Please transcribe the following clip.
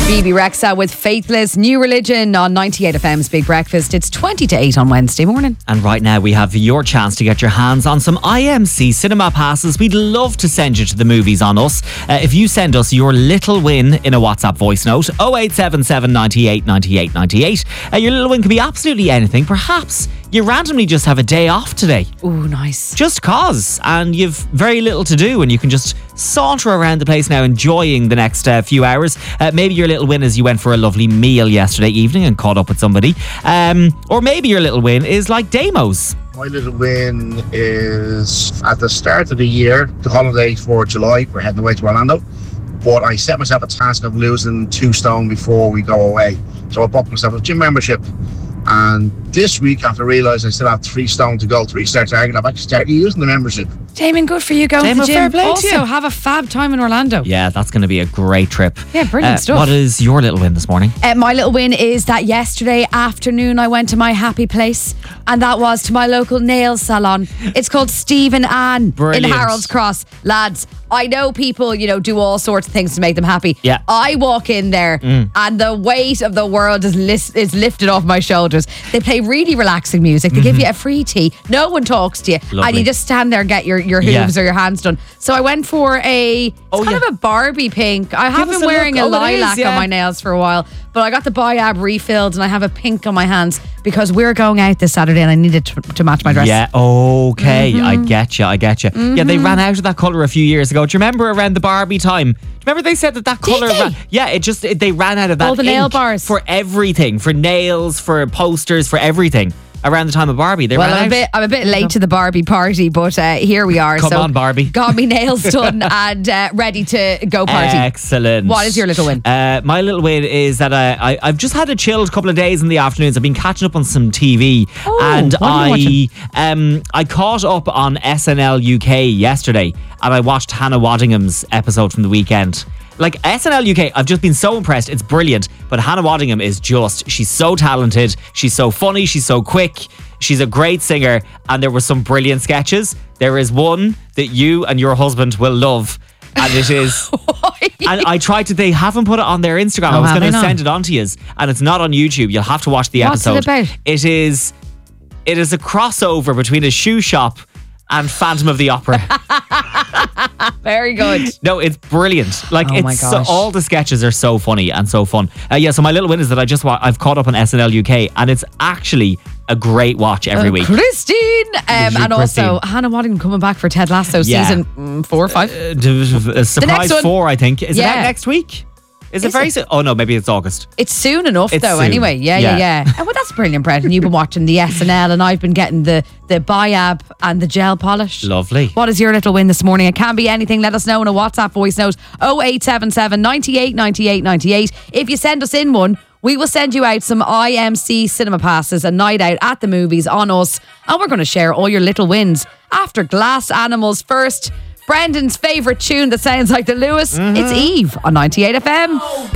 Bebe Rexha with Faithless, New Religion on 98 FM's Big Breakfast. It's 20 to 8 on Wednesday morning. And right now we have your chance to get your hands on some IMC cinema passes. We'd love to send you to the movies on us. If you send us your little win in a WhatsApp voice note, 0877 98 98 98. Your little win could be absolutely anything. Perhaps you randomly just have a day off today. Ooh, nice. Just cause. And you've very little to do and you can just saunter around the place now enjoying the next few hours. Maybe your little win is you went for a lovely meal yesterday evening and caught up with somebody. Or maybe your little win is like Damo's. My little win is at the start of the year, the holiday for July, we're heading away to Orlando. But I set myself a task of losing 2 stone before we go away. So I bought myself a gym membership. And this week, after realising I still have 3 stone to go, 3 starts arguing, I've actually started using the membership. Damon, good for you going to the gym. Fair play to Also, you. have a fab time in Orlando. Yeah, that's going to be a great trip. Yeah, brilliant stuff. What is your little win this morning? My little win is that yesterday afternoon I went to my happy place, and that was to my local nail salon. It's called Steve and Anne Brilliant. in Harold's Cross. Lads, I know people, do all sorts of things to make them happy. Yeah. I walk in there and the weight of the world is lifted off my shoulders. They play really relaxing music. They give you a free tea. No one talks to you. Lovely. And you just stand there and get your hooves or your hands done. So I went for kind of a Barbie pink. I have us been a wearing look. a Oh, it is, lilac yeah. on my nails for a while. But I got the Biab refilled and I have a pink on my hands because we're going out this Saturday and I needed to match my dress. Yeah, okay. I get you. Yeah, they ran out of that colour a few years ago. Do you remember around the Barbie time? Do you remember they said that colour? They ran out of that. All the nail ink bars. for everything, for nails, for posters, for everything. Around the time of Barbie, they ran out. I'm a bit late to the Barbie party, but here we are. Come on, Barbie. Got me nails done and ready to go party. Excellent. What is your little win? My little win is that I've just had a chilled couple of days in the afternoons. I've been catching up on some TV, and what are you watching? I caught up on SNL UK yesterday, and I watched Hannah Waddingham's episode from the weekend. Like SNL UK, I've just been so impressed. It's brilliant. But Hannah Waddingham is she's so talented. She's so funny. She's so quick. She's a great singer. And there were some brilliant sketches. There is one that you and your husband will love. And it is... and I tried to... They haven't put it on their Instagram. I was going to send it on to you. And it's not on YouTube. You'll have to watch the episode. What's it about? It is a crossover between a shoe shop and Phantom of the Opera. Very good. No, it's brilliant. Like, Oh my gosh. all the sketches are so funny and so fun. So my little win is that I've caught up on SNL UK, and it's actually a great watch every week. Christine. And also, Christine. Hannah Waddingham coming back for Ted Lasso season 4 or 5. Surprise next one. 4, I think. Is it Yeah. out next week? Is it Is very it? soon? Oh no, maybe it's August. It's soon enough, It's though, soon. anyway. Yeah. Well, that's brilliant, Brendan. You've been watching the SNL and I've been getting the Biab and the gel polish. Lovely. What is your little win this morning? It can be anything. Let us know in a WhatsApp voice note 0877 98 98 98. If you send us in one, we will send you out some IMC cinema passes, a night out at the movies on us. And we're going to share all your little wins after Glass Animals. First, Brendan's favourite tune that sounds like the Lewis. It's Eve on 98 FM.